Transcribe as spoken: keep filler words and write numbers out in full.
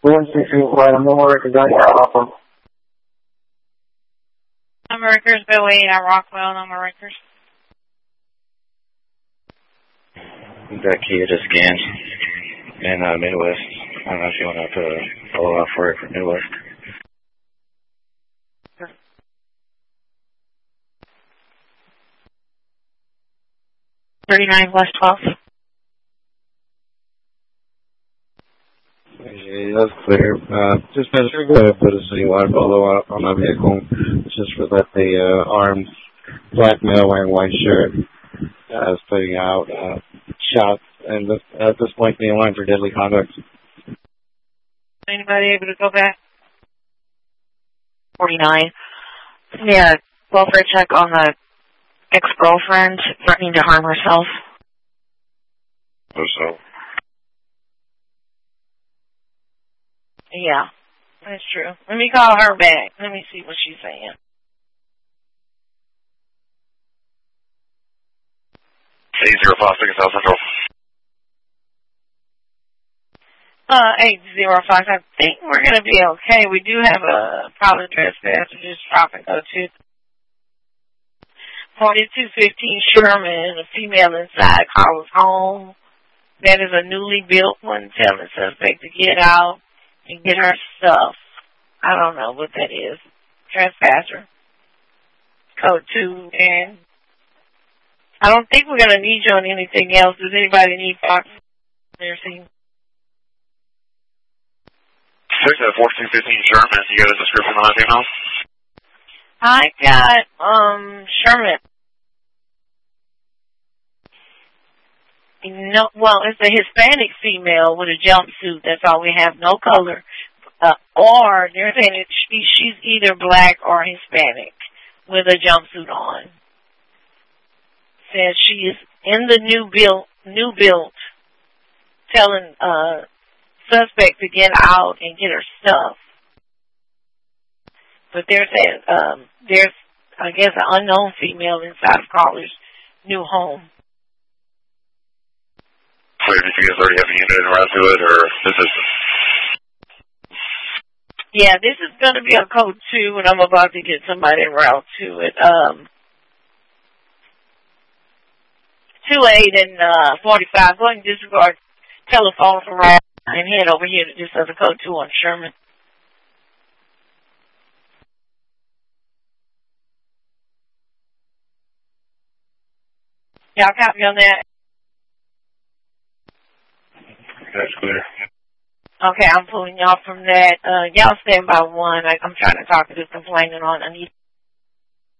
one six eight one, I'm on record, got your offer. Number records, Bill eight at Rockwell, number records. That key just scanned in uh, Midwest. I don't know if you want to put a follow up for it for Midwest. Sure. thirty-nine West twelfth. Yeah, that's clear. Uh, just make sure to put a city water follow up on my vehicle. Just for that the uh, armed black male wearing white shirt uh, is putting out uh, shots and this, at this point being line for deadly conduct. Anybody able to go back? forty-nine. Yeah, welfare check on the ex-girlfriend threatening to harm herself. So. Yeah, that's true. Let me call her back. Let me see what she's saying. eight zero five six South Central. Uh, eight zero five. I think we're going to be okay. We do have a probably trespass. Just drop and go to forty-two fifteen Sherman. A female inside car was home. That is a newly built one. Telling suspect to get out and get her stuff. I don't know what that is. Trespasser. Code two. And I don't think we're going to need you on anything else. Does anybody need Fox nursing? six at fourteen fifteen Sherman. You got a description on that email? I got, um, Sherman. No, well, it's a Hispanic female with a jumpsuit. That's all we have. No color. Uh, or they're saying it, she, she's either black or Hispanic with a jumpsuit on. Says she is in the new build, new build, telling uh suspect to get out and get her stuff. But they're saying um, there's, I guess, an unknown female inside of Caller's new home. So did you guys already have a unit around to it, or this is? Yeah, this is going to be a code two, and I'm about to get somebody en route to it. Um, two eight and uh, forty-five. Go ahead and disregard telephone for right and head over here to this other code two on Sherman. Y'all copy on that? That's clear. Okay, I'm pulling y'all from that. Uh, y'all stand by one. I, I'm trying to talk to this complaining on. I need